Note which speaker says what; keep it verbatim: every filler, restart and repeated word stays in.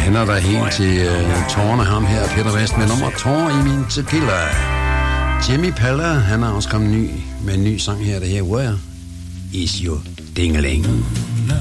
Speaker 1: han er der helt til uh, tårerne ham her, Peter Vest, med nummer tår i min tequila. Jimmy Palla, han har også kommet ny med en ny sang her, det her Where Is Your Dingeling.